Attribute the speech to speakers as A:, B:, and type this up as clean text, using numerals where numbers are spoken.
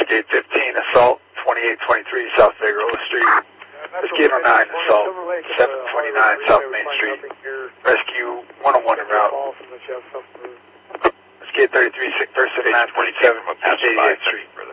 A: Gate 15, assault, 2823 South Figueroa Street. Gate 09, assault, 729 South Main Street. Rescue 101 en route. Gate 33, first and 927, 88th Street.